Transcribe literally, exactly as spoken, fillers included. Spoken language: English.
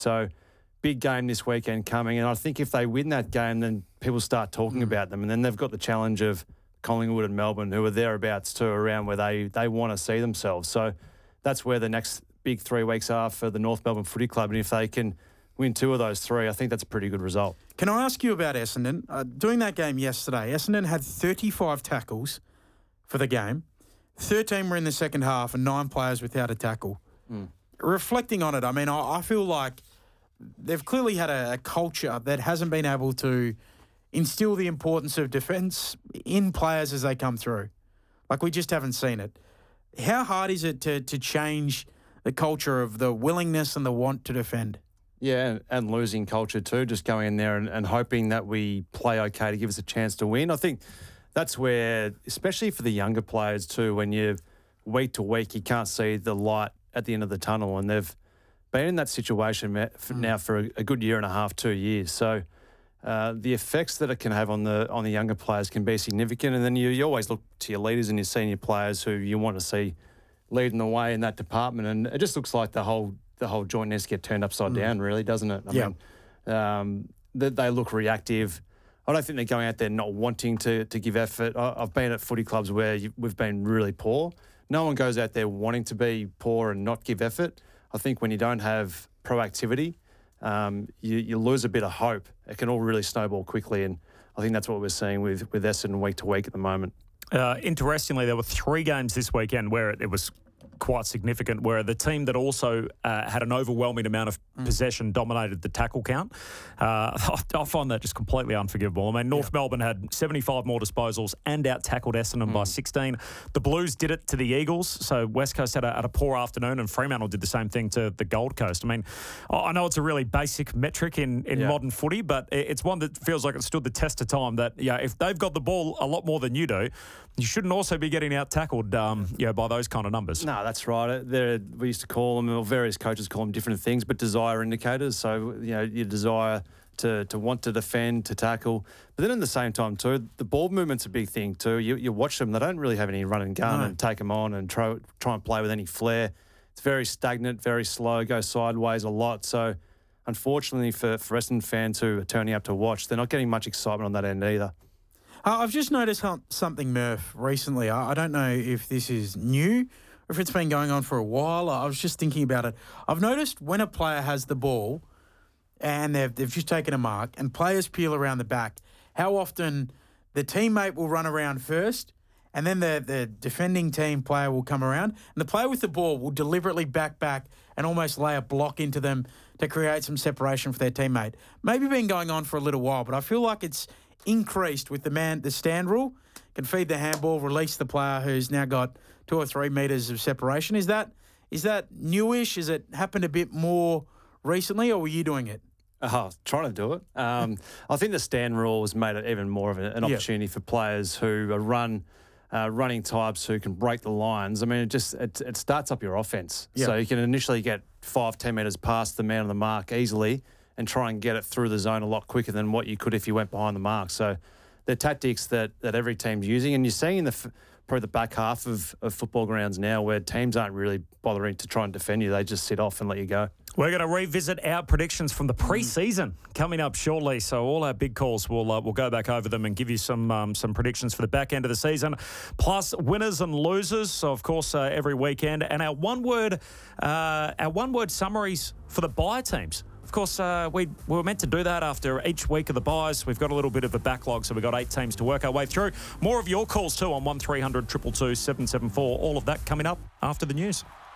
So big game this weekend coming. And I think if they win that game, then people start talking mm. about them. And then they've got the challenge of Collingwood and Melbourne, who are thereabouts too, around where they, they want to see themselves. So that's where the next big three weeks are for the North Melbourne Footy Club. And if they can win two of those three, I think that's a pretty good result. Can I ask you about Essendon? Uh, doing that game yesterday, Essendon had thirty-five tackles for the game. thirteen were in the second half and nine players without a tackle. Mm. Reflecting on it, I mean, I, I feel like they've clearly had a, a culture that hasn't been able to instill the importance of defence in players as they come through. Like, we just haven't seen it. How hard is it to to change the culture of the willingness and the want to defend? Yeah, and losing culture too, just going in there and, and hoping that we play okay to give us a chance to win. I think that's where, especially for the younger players too, when you week to week, you can't see the light at the end of the tunnel, and they've been in that situation for mm. now for a, a good year and a half, two years. So uh, the effects that it can have on the on the younger players can be significant. And then you, you always look to your leaders and your senior players who you want to see leading the way in that department. And it just looks like the whole the whole joint needs to get turned upside mm. down, really, doesn't it? I yeah. mean, um, they, they look reactive. I don't think they're going out there not wanting to to give effort. I, I've been at footy clubs where you, we've been really poor. No one goes out there wanting to be poor and not give effort. I think when you don't have proactivity, um, you, you lose a bit of hope. It can all really snowball quickly, and I think that's what we're seeing with, with Essendon week to week at the moment. Uh, interestingly, there were three games this weekend where it, it was quite significant, where the team that also uh, had an overwhelming amount of mm. possession dominated the tackle count. Uh, I find that just completely unforgivable. I mean, North yeah. Melbourne had seventy-five more disposals and out-tackled Essendon mm. by sixteen. The Blues did it to the Eagles, so West Coast had a, had a poor afternoon, and Fremantle did the same thing to the Gold Coast. I mean, I know it's a really basic metric in, in yeah. modern footy, but it's one that feels like it stood the test of time, that yeah, if they've got the ball a lot more than you do, you shouldn't also be getting out-tackled um, you know, by those kind of numbers. No, that's right. There, we used to call them, or various coaches call them different things, but desire indicators. So, you know, your desire to, to want to defend, to tackle. But then at the same time, too, the ball movement's a big thing, too. You, you watch them, they don't really have any run and gun no. and take them on and try, try and play with any flair. It's very stagnant, very slow, go sideways a lot. So, unfortunately for, for Essendon fans who are turning up to watch, they're not getting much excitement on that end either. Uh, I've just noticed something, Murph, recently. I, I don't know if this is new or if it's been going on for a while. I was just thinking about it. I've noticed when a player has the ball and they've, they've just taken a mark and players peel around the back, how often the teammate will run around first and then the, the defending team player will come around, and the player with the ball will deliberately back back and almost lay a block into them to create some separation for their teammate. Maybe been going on for a little while, but I feel like it's increased with the man, the stand rule. Can feed the handball, release the player who's now got two or three metres of separation. Is that is that newish? Has it happened a bit more recently, or were you doing it? Oh, trying to do it. Um, I think the stand rule has made it even more of an opportunity yep. for players who are run, uh, running types who can break the lines. I mean, it just it, it starts up your offence. Yep. So you can initially get five, ten metres past the man on the mark easily and try and get it through the zone a lot quicker than what you could if you went behind the mark. So they're tactics that, that every team's using, and you're seeing in the f- probably the back half of, of football grounds now where teams aren't really bothering to try and defend you. They just sit off and let you go. We're going to revisit our predictions from the pre-season coming up shortly. So all our big calls, we'll uh, we'll go back over them and give you some um, some predictions for the back end of the season, plus winners and losers. So of course uh, every weekend, and our one word uh, our one word summaries for the bye teams. Of course, uh, we, we were meant to do that after each week of the buys. We've got a little bit of a backlog, so we've got eight teams to work our way through. More of your calls too on one three hundred two two two seven seven four. All of that coming up after the news.